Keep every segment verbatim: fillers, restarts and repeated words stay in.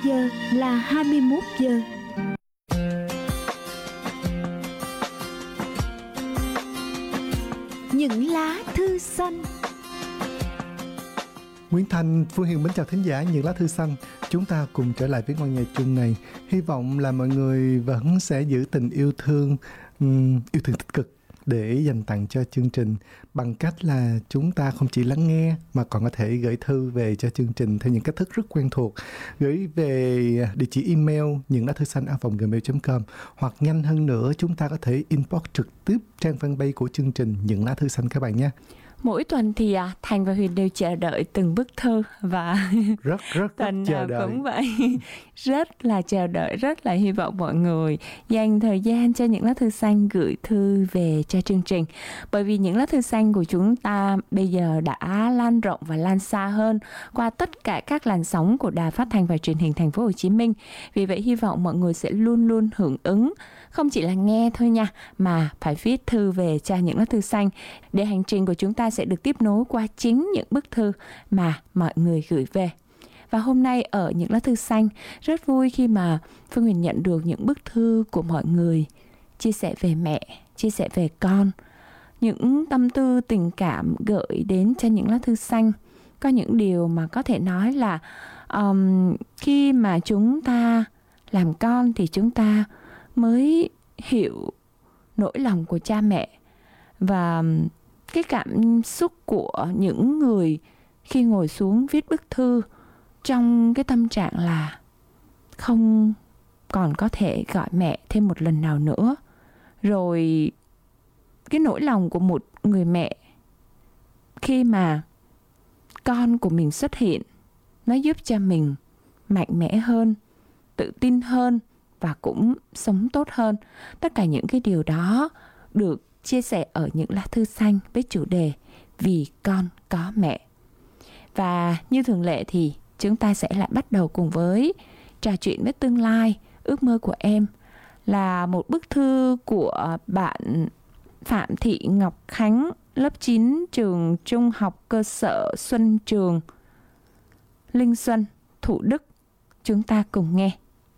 Giờ là hai mươi mốt giờ. Những lá thư xanh. Nguyễn Thành, Phương Hiền mến chào thính giả Những Lá Thư Xanh. Chúng ta cùng trở lại với ngôi nhà chung này. Hy vọng là mọi người vẫn sẽ giữ tình yêu thương, um, yêu thương tích cực để dành tặng cho chương trình bằng cách là chúng ta không chỉ lắng nghe mà còn có thể gửi thư về cho chương trình theo những cách thức rất quen thuộc. Gửi về địa chỉ email những lá thư xanh a còng gmail chấm com, hoặc nhanh hơn nữa chúng ta có thể inbox trực tiếp trang fanpage của chương trình Những Lá Thư Xanh các bạn nhé. Mỗi tuần thì à, Thành và Huyền đều chờ đợi từng bức thư và rất rất tuần chờ nào đợi. cũng vậy, rất là chờ đợi, rất là hy vọng mọi người dành thời gian cho Những Lá Thư Xanh gửi thư về cho chương trình. Bởi vì Những Lá Thư Xanh của chúng ta bây giờ đã lan rộng và lan xa hơn qua tất cả các làn sóng của Đài Phát thanh và Truyền hình Thành phố Hồ Chí Minh. Vì vậy hy vọng mọi người sẽ luôn luôn hưởng ứng, không chỉ là nghe thôi nha, mà phải viết thư về cho Những Lá Thư Xanh để hành trình của chúng ta sẽ được tiếp nối qua chính những bức thư mà mọi người gửi về. Và hôm nay ở Những Lá Thư Xanh rất vui khi mà Phương Huyền nhận được những bức thư của mọi người chia sẻ về mẹ, chia sẻ về con, những tâm tư tình cảm gửi đến cho Những Lá Thư Xanh. Có những điều mà có thể nói là um, khi mà chúng ta làm con thì chúng ta mới hiểu nỗi lòng của cha mẹ và cái cảm xúc của những người khi ngồi xuống viết bức thư trong cái tâm trạng là không còn có thể gọi mẹ thêm một lần nào nữa. Rồi cái nỗi lòng của một người mẹ khi mà con của mình xuất hiện, nó giúp cho mình mạnh mẽ hơn, tự tin hơn và cũng sống tốt hơn. Tất cả những cái điều đó được chia sẻ ở Những Lá Thư Xanh với chủ đề Vì Con Có Mẹ. Và như thường lệ thì chúng ta sẽ lại bắt đầu cùng với trò chuyện với tương lai, ước mơ của em, là một bức thư của bạn Phạm Thị Ngọc Khánh, lớp chín, trường trung học cơ sở Xuân Trường, Linh Xuân, Thủ Đức. Chúng ta cùng nghe.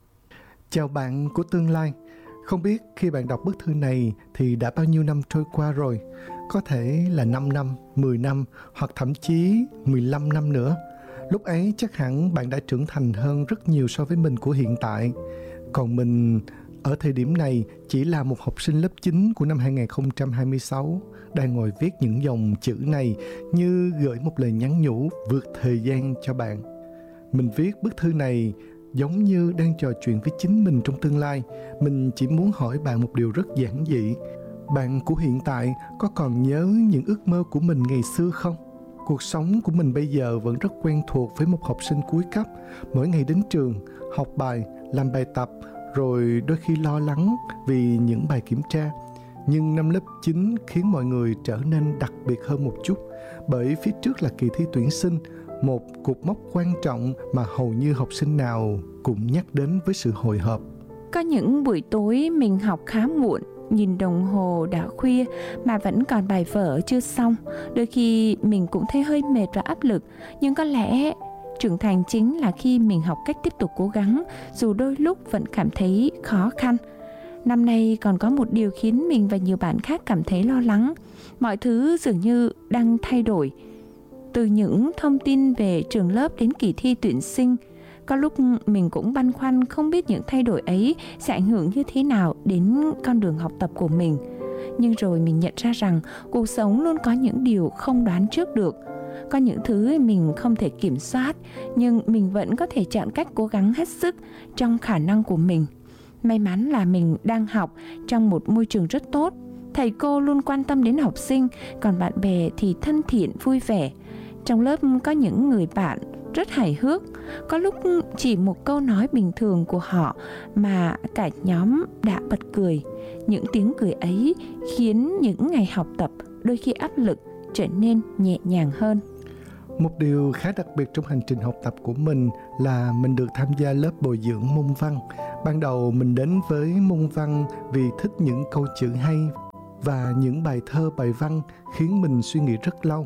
Chào bạn của tương lai. Không biết khi bạn đọc bức thư này thì đã bao nhiêu năm trôi qua rồi. Có thể là năm năm, mười năm hoặc thậm chí mười lăm năm nữa. Lúc ấy chắc hẳn bạn đã trưởng thành hơn rất nhiều so với mình của hiện tại. Còn mình ở thời điểm này chỉ là một học sinh lớp chín của năm hai không hai sáu, đang ngồi viết những dòng chữ này như gửi một lời nhắn nhủ vượt thời gian cho bạn. Mình viết bức thư này giống như đang trò chuyện với chính mình trong tương lai. Mình chỉ muốn hỏi bạn một điều rất giản dị. Bạn của hiện tại có còn nhớ những ước mơ của mình ngày xưa không? Cuộc sống của mình bây giờ vẫn rất quen thuộc với một học sinh cuối cấp. Mỗi ngày đến trường, học bài, làm bài tập, rồi đôi khi lo lắng vì những bài kiểm tra. Nhưng năm lớp chín khiến mọi người trở nên đặc biệt hơn một chút, bởi phía trước là kỳ thi tuyển sinh, một cột mốc quan trọng mà hầu như học sinh nào cũng nhắc đến với sự hồi hộp. Có những buổi tối mình học khá muộn, nhìn đồng hồ đã khuya mà vẫn còn bài vở chưa xong. Đôi khi mình cũng thấy hơi mệt và áp lực, nhưng có lẽ trưởng thành chính là khi mình học cách tiếp tục cố gắng, dù đôi lúc vẫn cảm thấy khó khăn. Năm nay còn có một điều khiến mình và nhiều bạn khác cảm thấy lo lắng. Mọi thứ dường như đang thay đổi. Từ những thông tin về trường lớp đến kỳ thi tuyển sinh, có lúc mình cũng băn khoăn không biết những thay đổi ấy sẽ ảnh hưởng như thế nào đến con đường học tập của mình. Nhưng rồi mình nhận ra rằng cuộc sống luôn có những điều không đoán trước được. Có những thứ mình không thể kiểm soát, nhưng mình vẫn có thể chọn cách cố gắng hết sức trong khả năng của mình. May mắn là mình đang học trong một môi trường rất tốt. Thầy cô luôn quan tâm đến học sinh, còn bạn bè thì thân thiện, vui vẻ. Trong lớp có những người bạn rất hài hước, có lúc chỉ một câu nói bình thường của họ mà cả nhóm đã bật cười. Những tiếng cười ấy khiến những ngày học tập đôi khi áp lực trở nên nhẹ nhàng hơn. Một điều khá đặc biệt trong hành trình học tập của mình là mình được tham gia lớp bồi dưỡng môn văn. Ban đầu mình đến với môn văn vì thích những câu chữ hay và những bài thơ bài văn khiến mình suy nghĩ rất lâu.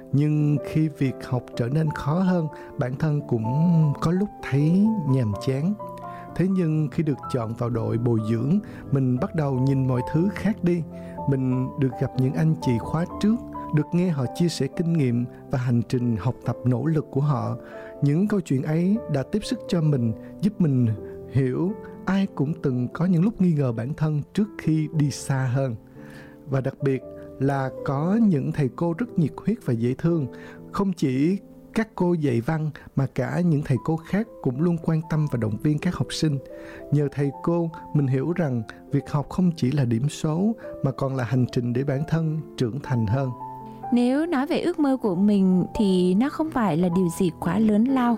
Nhưng khi việc học trở nên khó hơn, bản thân cũng có lúc thấy nhàm chán. Thế nhưng khi được chọn vào đội bồi dưỡng, mình bắt đầu nhìn mọi thứ khác đi. Mình được gặp những anh chị khóa trước, được nghe họ chia sẻ kinh nghiệm và hành trình học tập nỗ lực của họ. Những câu chuyện ấy đã tiếp sức cho mình, giúp mình hiểu ai cũng từng có những lúc nghi ngờ bản thân trước khi đi xa hơn. Và đặc biệt là có những thầy cô rất nhiệt huyết và dễ thương. Không chỉ các cô dạy văn mà cả những thầy cô khác cũng luôn quan tâm và động viên các học sinh. Nhờ thầy cô, mình hiểu rằng việc học không chỉ là điểm số mà còn là hành trình để bản thân trưởng thành hơn. Nếu nói về ước mơ của mình thì nó không phải là điều gì quá lớn lao.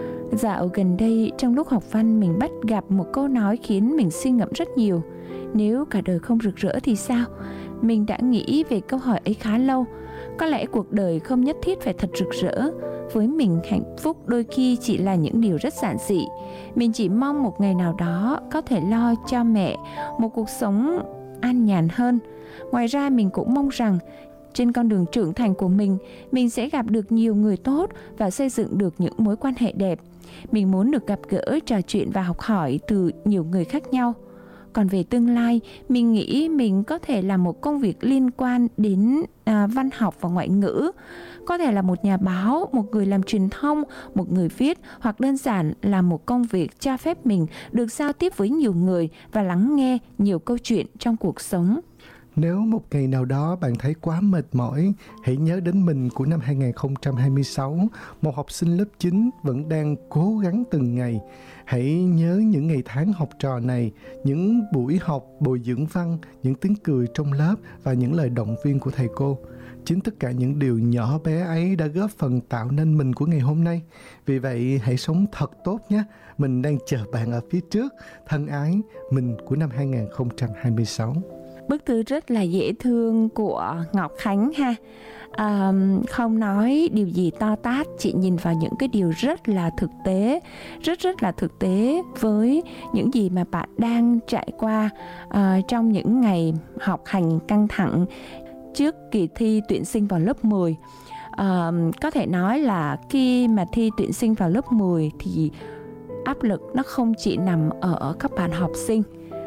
Dạo gần đây trong lúc học văn mình bắt gặp một câu nói khiến mình suy ngẫm rất nhiều. Nếu cả đời không rực rỡ thì sao? Mình đã nghĩ về câu hỏi ấy khá lâu. Có lẽ cuộc đời không nhất thiết phải thật rực rỡ. Với mình, hạnh phúc đôi khi chỉ là những điều rất giản dị. Mình chỉ mong một ngày nào đó có thể lo cho mẹ một cuộc sống an nhàn hơn. Ngoài ra mình cũng mong rằng trên con đường trưởng thành của mình, mình sẽ gặp được nhiều người tốt và xây dựng được những mối quan hệ đẹp. Mình muốn được gặp gỡ, trò chuyện và học hỏi từ nhiều người khác nhau. Còn về tương lai, mình nghĩ mình có thể làm một công việc liên quan đến à, văn học và ngoại ngữ. Có thể là một nhà báo, một người làm truyền thông, một người viết, hoặc đơn giản là một công việc cho phép mình được giao tiếp với nhiều người và lắng nghe nhiều câu chuyện trong cuộc sống. Nếu một ngày nào đó bạn thấy quá mệt mỏi, hãy nhớ đến mình của năm hai không hai sáu, một học sinh lớp chín vẫn đang cố gắng từng ngày. Hãy nhớ những ngày tháng học trò này, những buổi học bồi dưỡng văn, những tiếng cười trong lớp và những lời động viên của thầy cô. Chính tất cả những điều nhỏ bé ấy đã góp phần tạo nên mình của ngày hôm nay. Vì vậy, hãy sống thật tốt nhé. Mình đang chờ bạn ở phía trước. Thân ái, mình của năm hai không hai sáu. Bức thư rất là dễ thương của Ngọc Khánh ha. À, không nói điều gì to tát, chỉ nhìn vào những cái điều rất là thực tế, rất rất là thực tế với những gì mà bạn đang trải qua à, trong những ngày học hành căng thẳng trước kỳ thi tuyển sinh vào lớp mười. À, có thể nói là khi mà thi tuyển sinh vào lớp mười thì áp lực nó không chỉ nằm ở các bạn học sinh,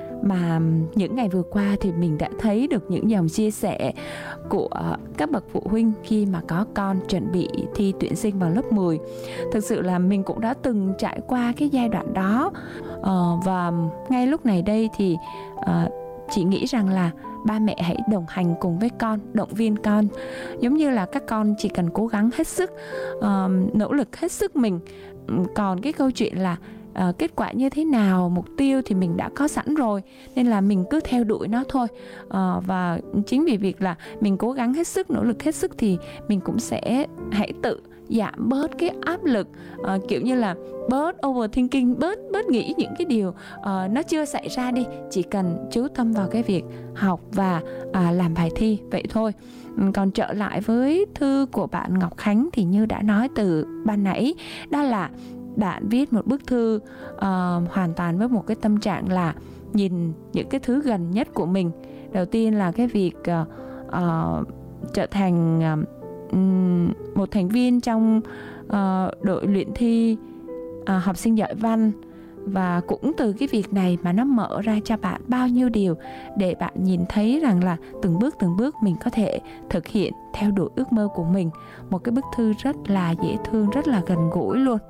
mà những ngày vừa qua thì mình đã thấy được những dòng chia sẻ của các bậc phụ huynh khi mà có con chuẩn bị thi tuyển sinh vào lớp mười. Thực sự là mình cũng đã từng trải qua cái giai đoạn đó, ờ, và ngay lúc này đây thì uh, chị nghĩ rằng là ba mẹ hãy đồng hành cùng với con, động viên con. Giống như là các con chỉ cần cố gắng hết sức, uh, nỗ lực hết sức mình. Còn cái câu chuyện là À, kết quả như thế nào, mục tiêu thì mình đã có sẵn rồi, nên là mình cứ theo đuổi nó thôi. à, Và chính vì việc là mình cố gắng hết sức, nỗ lực hết sức thì mình cũng sẽ hãy tự giảm bớt cái áp lực, à, kiểu như là bớt overthinking, bớt bớt nghĩ những cái điều à, nó chưa xảy ra đi. Chỉ cần chú tâm vào cái việc học và à, làm bài thi vậy thôi. Còn trở lại với thư của bạn Ngọc Khánh thì như đã nói từ ban nãy, đó là bạn viết một bức thư uh, hoàn toàn với một cái tâm trạng là nhìn những cái thứ gần nhất của mình. Đầu tiên là cái việc uh, uh, trở thành uh, um, một thành viên trong uh, đội luyện thi uh, học sinh giỏi văn. Và cũng từ cái việc này mà nó mở ra cho bạn bao nhiêu điều để bạn nhìn thấy rằng là từng bước từng bước mình có thể thực hiện theo đuổi ước mơ của mình. Một cái bức thư rất là dễ thương, rất là gần gũi luôn.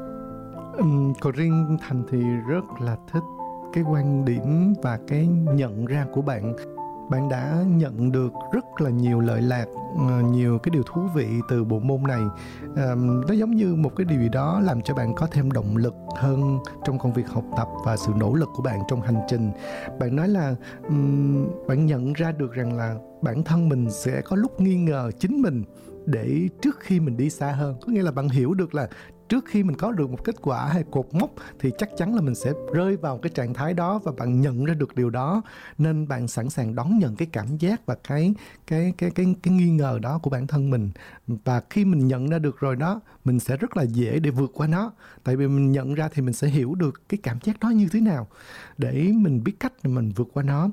Um, còn riêng Thành thì rất là thích cái quan điểm và cái nhận ra của bạn. Bạn đã nhận được rất là nhiều lợi lạc, nhiều cái điều thú vị từ bộ môn này. À, nó giống như một cái điều gì đó làm cho bạn có thêm động lực hơn trong công việc học tập và sự nỗ lực của bạn trong hành trình. Bạn nói là um, bạn nhận ra được rằng là bản thân mình sẽ có lúc nghi ngờ chính mình để trước khi mình đi xa hơn. Có nghĩa là bạn hiểu được là trước khi mình có được một kết quả hay cột mốc thì chắc chắn là mình sẽ rơi vào cái trạng thái đó, và bạn nhận ra được điều đó nên bạn sẵn sàng đón nhận cái cảm giác và cái cái cái cái cái nghi ngờ đó của bản thân mình. Và khi mình nhận ra được rồi đó, mình sẽ rất là dễ để vượt qua nó. Tại vì mình nhận ra thì mình sẽ hiểu được cái cảm giác đó như thế nào để mình biết cách để mình vượt qua nó.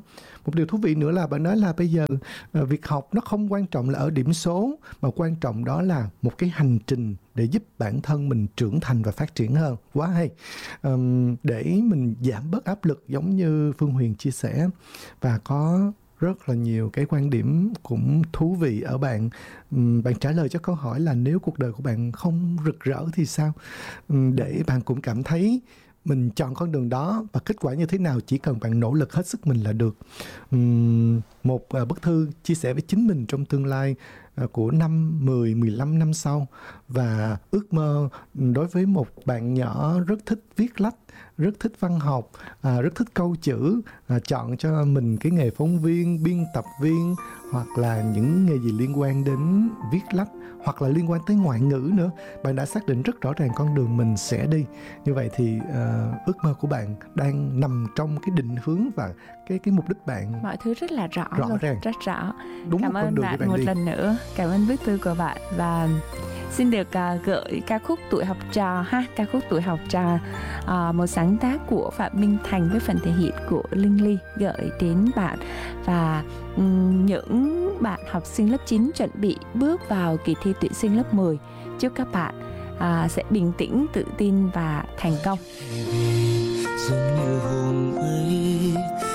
Một điều thú vị nữa là bạn nói là bây giờ uh, việc học nó không quan trọng là ở điểm số, mà quan trọng đó là một cái hành trình để giúp bản thân mình trưởng thành và phát triển hơn. Quá hay. Um, để mình giảm bớt áp lực giống như Phương Huyền chia sẻ, và có rất là nhiều cái quan điểm cũng thú vị ở bạn. Um, bạn trả lời cho câu hỏi là nếu cuộc đời của bạn không rực rỡ thì sao? Um, để bạn cũng cảm thấy mình chọn con đường đó và kết quả như thế nào chỉ cần bạn nỗ lực hết sức mình là được. Uhm, một uh, bức thư chia sẻ với chính mình trong tương lai uh, của năm, mười, mười lăm năm sau, và ước mơ đối với một bạn nhỏ rất thích viết lách, rất thích văn học, à, rất thích câu chữ, à, chọn cho mình cái nghề phóng viên, biên tập viên, hoặc là những nghề gì liên quan đến viết lách, hoặc là liên quan tới ngoại ngữ nữa. Bạn đã xác định rất rõ ràng con đường mình sẽ đi. Như vậy thì uh, ước mơ của bạn đang nằm trong cái định hướng và cái cái mục đích bạn. Mọi thứ rất là rõ, rõ luôn, ràng. rất rõ. Đúng Cảm một con ơn đường bạn, để bạn một đi. lần nữa. Cảm ơn bức thư của bạn, và xin được uh, gửi ca khúc Tuổi Học Trò ha, ca khúc Tuổi Học Trò, uh, một sáng tác của Phạm Minh Thành với phần thể hiện của Linh Ly gửi đến bạn và um, những bạn học sinh lớp chín chuẩn bị bước vào kỳ thi tuyển sinh lớp mười. Chúc các bạn uh, sẽ bình tĩnh, tự tin và thành công. Giống như hôm ấy